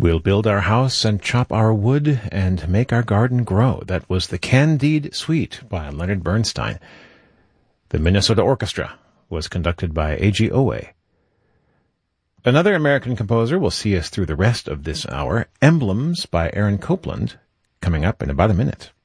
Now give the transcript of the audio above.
We'll build our house and chop our wood and make our garden grow. That was the Candide Suite by Leonard Bernstein. The Minnesota Orchestra was conducted by A.G. Owe. Another American composer will see us through the rest of this hour, Emblems by Aaron Copland, coming up in about a minute.